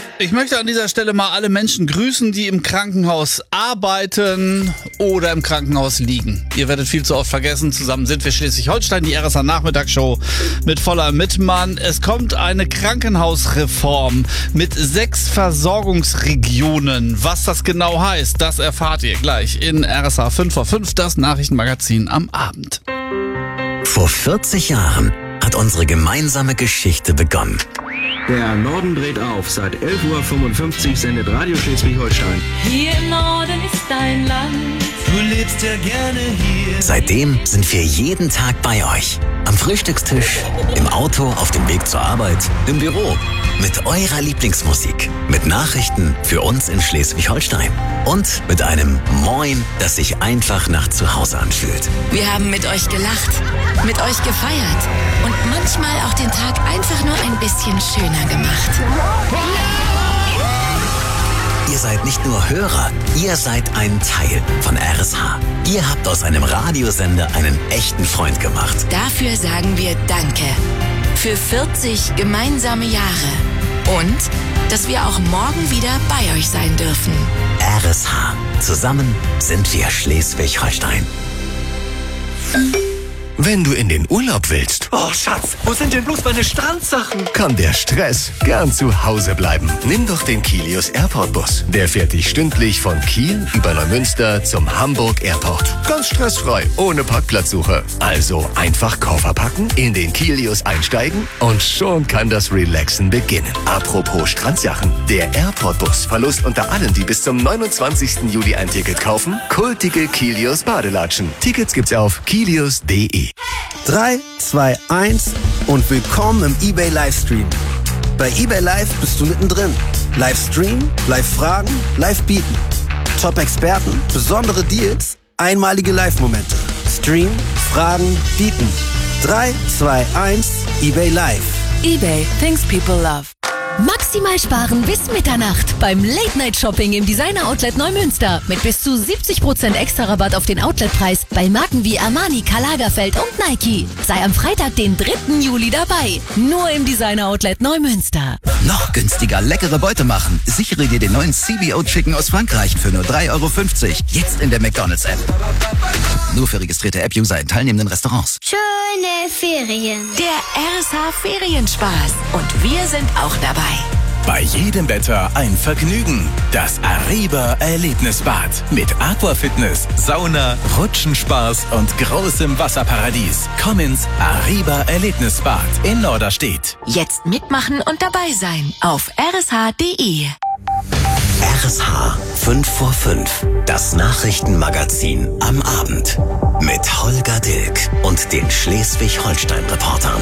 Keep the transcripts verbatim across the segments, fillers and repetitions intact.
Ich möchte an dieser Stelle mal alle Menschen grüßen, die im Krankenhaus arbeiten oder im Krankenhaus liegen. Ihr werdet viel zu oft vergessen. Zusammen sind wir Schleswig-Holstein, die R S H-Nachmittagsshow mit Voller Mitmann. Es kommt eine Krankenhausreform mit sechs Versorgungsregionen. Was das genau heißt, das erfahrt ihr gleich in R S H fünf vor fünf, das Nachrichtenmagazin am Abend. Vor vierzig Jahren hat unsere gemeinsame Geschichte begonnen. Der Norden dreht auf. Seit elf Uhr fünfundfünfzig sendet Radio Schleswig-Holstein. Hier im Norden ist dein Land. Du lebst ja gerne hier. Seitdem sind wir jeden Tag bei euch. Am Frühstückstisch, im Auto, auf dem Weg zur Arbeit, im Büro. Mit eurer Lieblingsmusik. Mit Nachrichten für uns in Schleswig-Holstein. Und mit einem Moin, das sich einfach nach Zuhause anfühlt. Wir haben mit euch gelacht, mit euch gefeiert und manchmal auch den Tag einfach nur ein bisschen schöner gemacht. Ihr seid nicht nur Hörer, ihr seid ein Teil von R S H. Ihr habt aus einem Radiosender einen echten Freund gemacht. Dafür sagen wir Danke. Für vierzig gemeinsame Jahre. Und, dass wir auch morgen wieder bei euch sein dürfen. R S H. Zusammen sind wir Schleswig-Holstein. Wenn du in den Urlaub willst, Oh, Schatz, wo sind denn bloß meine Strandsachen? kann der Stress gern zu Hause bleiben. Nimm doch den Kilius Airport Bus. Der fährt dich stündlich von Kiel über Neumünster zum Hamburg Airport. Ganz stressfrei, ohne Parkplatzsuche. Also einfach Koffer packen, in den Kilius einsteigen und schon kann das Relaxen beginnen. Apropos Strandsachen. Der Airport Bus verlost unter allen, die bis zum neunundzwanzigsten Juli ein Ticket kaufen, kultige Kilius Badelatschen. Tickets gibt's auf kilius punkt de. drei, zwei, eins und willkommen im eBay Livestream. Bei eBay Live bist du mittendrin. Livestream, Live-Fragen, Live-Bieten. Top-Experten, besondere Deals, einmalige Live-Momente. Stream, Fragen, Bieten. drei, zwei, eins, eBay Live. eBay, things people love. Maximal sparen bis Mitternacht beim Late-Night-Shopping im Designer-Outlet Neumünster. Mit bis zu siebzig Prozent extra Rabatt auf den Outletpreis bei Marken wie Armani, Karl Lagerfeld und Nike. Sei am Freitag, den dritten Juli dabei. Nur im Designer-Outlet Neumünster. Noch günstiger leckere Beute machen. Sichere dir den neuen C B O Chicken aus Frankreich für nur drei Euro fünfzig. Jetzt in der McDonald's-App. Nur für registrierte App-User in teilnehmenden Restaurants. Schöne Ferien. Der R S H Ferienspaß. Und wir sind auch dabei. Bei jedem Wetter ein Vergnügen. Das Ariba Erlebnisbad. Mit Aquafitness, Sauna, Rutschenspaß und großem Wasserparadies. Komm ins Ariba Erlebnisbad in Norderstedt. Jetzt mitmachen und dabei sein auf r s h punkt d e. R S H fünf vor fünf, das Nachrichtenmagazin am Abend. Mit Holger Dilk und den Schleswig-Holstein-Reportern.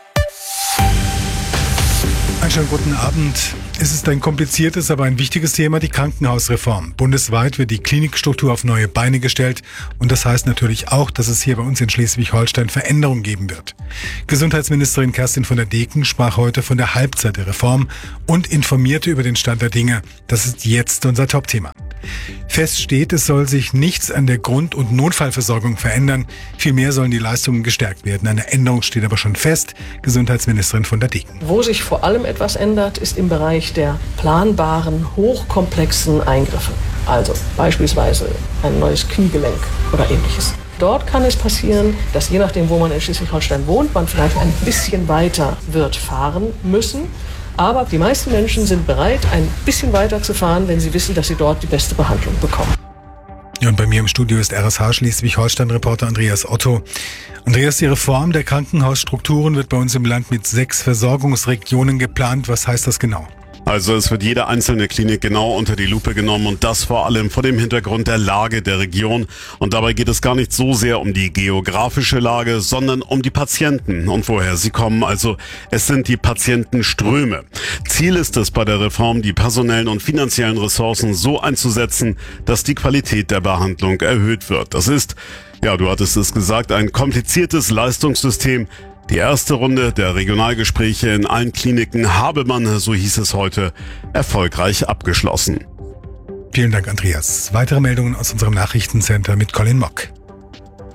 Einen schönen guten Abend. Es ist ein kompliziertes, aber ein wichtiges Thema, die Krankenhausreform. Bundesweit wird die Klinikstruktur auf neue Beine gestellt und das heißt natürlich auch, dass es hier bei uns in Schleswig-Holstein Veränderungen geben wird. Gesundheitsministerin Kerstin von der Deken sprach heute von der Halbzeit der Reform und informierte über den Stand der Dinge. Das ist jetzt unser Topthema. Fest steht, es soll sich nichts an der Grund- und Notfallversorgung verändern. Vielmehr sollen die Leistungen gestärkt werden. Eine Änderung steht aber schon fest. Gesundheitsministerin von der Deken. Wo sich vor allem etwas ändert, ist im Bereich der planbaren, hochkomplexen Eingriffe. Also beispielsweise ein neues Kniegelenk oder ähnliches. Dort kann es passieren, dass je nachdem, wo man in Schleswig-Holstein wohnt, man vielleicht ein bisschen weiter wird fahren müssen. Aber die meisten Menschen sind bereit, ein bisschen weiter zu fahren, wenn sie wissen, dass sie dort die beste Behandlung bekommen. Ja, und bei mir im Studio ist R S H Schleswig-Holstein-Reporter Andreas Otto. Andreas, die Reform der Krankenhausstrukturen wird bei uns im Land mit sechs Versorgungsregionen geplant. Was heißt das genau? Also es wird jede einzelne Klinik genau unter die Lupe genommen und das vor allem vor dem Hintergrund der Lage der Region. Und dabei geht es gar nicht so sehr um die geografische Lage, sondern um die Patienten und woher sie kommen. Also es sind die Patientenströme. Ziel ist es bei der Reform, die personellen und finanziellen Ressourcen so einzusetzen, dass die Qualität der Behandlung erhöht wird. Das ist, ja, du hattest es gesagt, ein kompliziertes Leistungssystem. Die erste Runde der Regionalgespräche in allen Kliniken habe man, so hieß es heute, erfolgreich abgeschlossen. Vielen Dank, Andreas. Weitere Meldungen aus unserem Nachrichtencenter mit Colin Mock.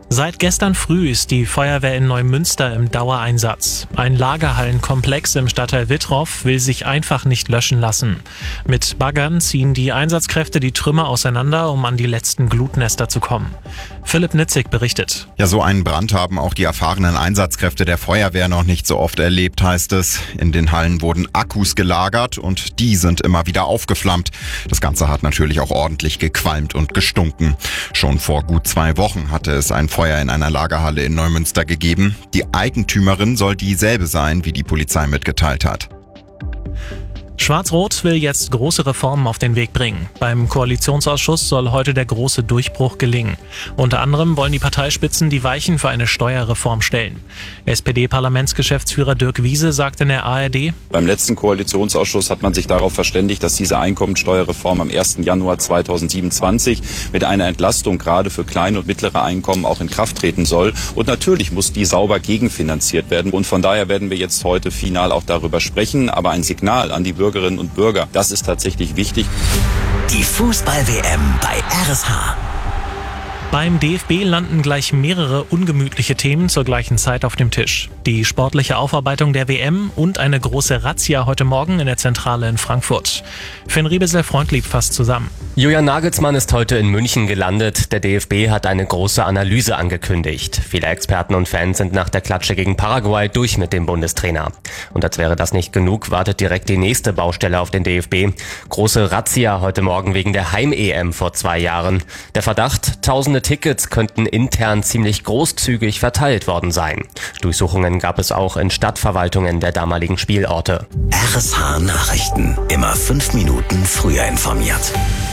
Seit gestern früh ist die Feuerwehr in Neumünster im Dauereinsatz. Ein Lagerhallenkomplex im Stadtteil Wittrow will sich einfach nicht löschen lassen. Mit Baggern ziehen die Einsatzkräfte die Trümmer auseinander, um an die letzten Glutnester zu kommen. Philipp Nitzig berichtet. Ja, so einen Brand haben auch die erfahrenen Einsatzkräfte der Feuerwehr noch nicht so oft erlebt, heißt es. In den Hallen wurden Akkus gelagert und die sind immer wieder aufgeflammt. Das Ganze hat natürlich auch ordentlich gequalmt und gestunken. Schon vor gut zwei Wochen hatte es ein Feuer in einer Lagerhalle in Neumünster gegeben. Die Eigentümerin soll dieselbe sein, wie die Polizei mitgeteilt hat. Schwarz-Rot will jetzt große Reformen auf den Weg bringen. Beim Koalitionsausschuss soll heute der große Durchbruch gelingen. Unter anderem wollen die Parteispitzen die Weichen für eine Steuerreform stellen. S P D-Parlamentsgeschäftsführer Dirk Wiese sagt in der A R D: Beim letzten Koalitionsausschuss hat man sich darauf verständigt, dass diese Einkommensteuerreform am ersten Januar zweitausendsiebenundzwanzig mit einer Entlastung gerade für kleine und mittlere Einkommen auch in Kraft treten soll. Und natürlich muss die sauber gegenfinanziert werden. Und von daher werden wir jetzt heute final auch darüber sprechen. Aber ein Signal an die Bürger Bürgerinnen und Bürger. Das ist tatsächlich wichtig. Die Fußball-W M bei R S H. Beim D F B landen gleich mehrere ungemütliche Themen zur gleichen Zeit auf dem Tisch. Die sportliche Aufarbeitung der W M und eine große Razzia heute Morgen in der Zentrale in Frankfurt. Finn Riebesel-Freundlieb fasst zusammen. Julian Nagelsmann ist heute in München gelandet. Der D F B hat eine große Analyse angekündigt. Viele Experten und Fans sind nach der Klatsche gegen Paraguay durch mit dem Bundestrainer. Und als wäre das nicht genug, wartet direkt die nächste Baustelle auf den D F B. Große Razzia heute Morgen wegen der Heim-E M vor zwei Jahren. Der Verdacht, tausende Tickets könnten intern ziemlich großzügig verteilt worden sein. Durchsuchungen gab es auch in Stadtverwaltungen der damaligen Spielorte. R S H Nachrichten. Immer fünf Minuten früher informiert.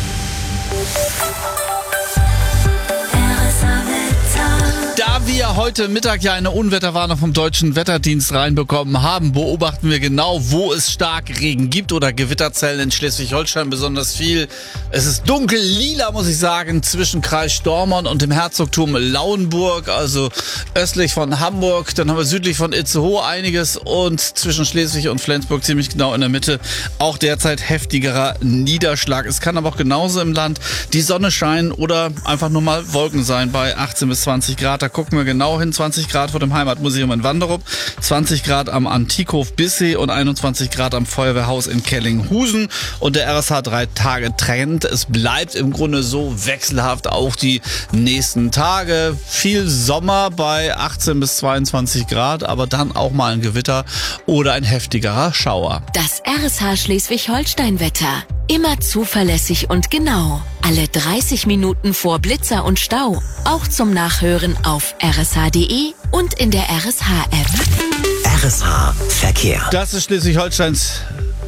Da wir heute Mittag ja eine Unwetterwarnung vom Deutschen Wetterdienst reinbekommen haben, beobachten wir genau, wo es stark Regen gibt oder Gewitterzellen in Schleswig-Holstein besonders viel. Es ist dunkel lila, muss ich sagen, zwischen Kreis Stormern und dem Herzogtum Lauenburg, also östlich von Hamburg. Dann haben wir südlich von Itzehoe einiges und zwischen Schleswig und Flensburg ziemlich genau in der Mitte auch derzeit heftigerer Niederschlag. Es kann aber auch genauso im Land die Sonne scheinen oder einfach nur mal Wolken sein bei achtzehn bis zwanzig Grad. Da gucken wir genau hin. zwanzig Grad vor dem Heimatmuseum in Wanderup, zwanzig Grad am Antikhof Bissee und einundzwanzig Grad am Feuerwehrhaus in Kellinghusen. Und der R S H drei Tage Trend. Es bleibt im Grunde so wechselhaft auch die nächsten Tage. Viel Sommer bei achtzehn bis zweiundzwanzig Grad, aber dann auch mal ein Gewitter oder ein heftigerer Schauer. Das R S H Schleswig-Holstein-Wetter. Immer zuverlässig und genau. Alle dreißig Minuten vor Blitzer und Stau. Auch zum Nachhören auf r s h punkt d e und in der R S H-App. R S H Verkehr. Das ist Schleswig-Holsteins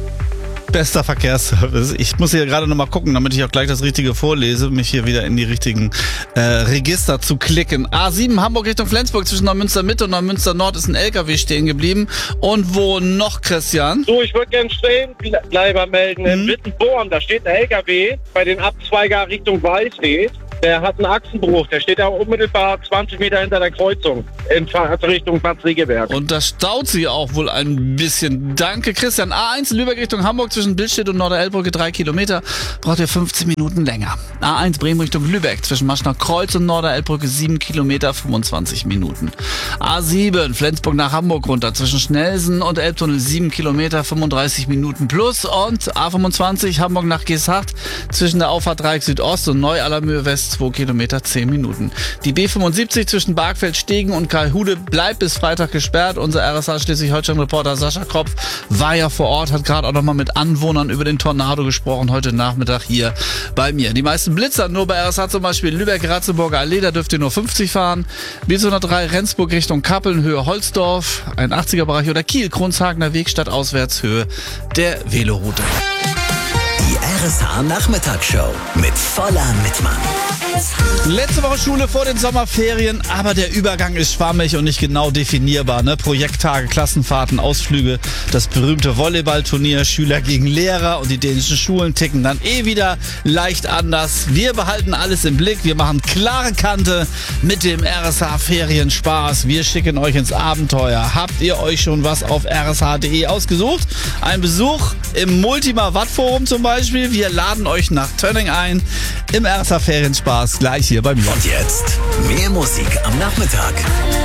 bester Verkehrsservice. Ich muss hier gerade nochmal gucken, damit ich auch gleich das Richtige vorlese, mich hier wieder in die richtigen äh, Register zu klicken. A sieben Hamburg Richtung Flensburg zwischen Neumünster Mitte und Neumünster Nord ist ein L K W stehen geblieben. Und wo noch, Christian? So, ich würde gerne Stehenbleiber melden. In Wittenborn, da steht ein L K W bei den Abzweiger Richtung Weißweg. Der hat einen Achsenbruch. Der steht ja unmittelbar zwanzig Meter hinter der Kreuzung in Richtung Bad Segeberg. Und da staut sie auch wohl ein bisschen. Danke, Christian. A eins Lübeck Richtung Hamburg zwischen Billstedt und Norderelbrücke drei Kilometer. Braucht ihr fünfzehn Minuten länger. A eins Bremen Richtung Lübeck zwischen Maschner Kreuz und Norderelbrücke sieben Kilometer, fünfundzwanzig Minuten. A sieben Flensburg nach Hamburg runter zwischen Schnelsen und Elbtunnel sieben Kilometer, fünfunddreißig Minuten plus. Und A fünfundzwanzig Hamburg nach Geesthacht zwischen der Auffahrt Dreieck Südost und Neu-Allermühe West zwei Kilometer, zehn Minuten. Die B fünfundsiebzig zwischen Bargfeld-Stegen und Karlhude bleibt bis Freitag gesperrt. Unser R S H Schleswig-Holstein-Reporter Sascha Kropf war ja vor Ort, hat gerade auch nochmal mit Anwohnern über den Tornado gesprochen, heute Nachmittag hier bei mir. Die meisten Blitzer nur bei R S H zum Beispiel Lübeck-Ratzeburger Allee, da dürft ihr nur fünfzig fahren. B zweihundertdrei Rendsburg Richtung Kappeln, Höhe Holzdorf, ein achtziger-Bereich oder Kiel, Kronshagener Weg, Stadtauswärts, Höhe der Veloroute. Die R S H Nachmittagsshow mit voller Mitmann. Letzte Woche Schule vor den Sommerferien, aber der Übergang ist schwammig und nicht genau definierbar. Ne? Projekttage, Klassenfahrten, Ausflüge, das berühmte Volleyballturnier, Schüler gegen Lehrer und die dänischen Schulen ticken dann eh wieder leicht anders. Wir behalten alles im Blick, wir machen klare Kante mit dem R S H Ferienspaß. Wir schicken euch ins Abenteuer. Habt ihr euch schon was auf r s h punkt d e ausgesucht? Ein Besuch im Multima Watt Forum zum Beispiel. Wir laden euch nach Tönning ein im R S H Ferienspaß Podcast gleich hier bei mir. Und jetzt mehr Musik am Nachmittag.